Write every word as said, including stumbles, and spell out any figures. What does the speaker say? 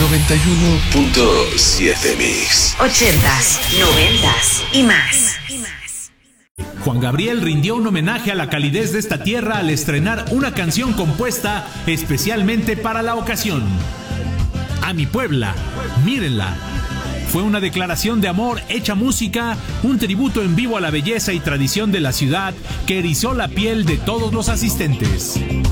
noventa y uno punto siete Mix. Ochentas, noventas y más. Juan Gabriel rindió un homenaje a la calidez de esta tierra al estrenar una canción compuesta especialmente para la ocasión. A mi Puebla, mírenla. Fue una declaración de amor hecha música, un tributo en vivo a la belleza y tradición de la ciudad que erizó la piel de todos los asistentes.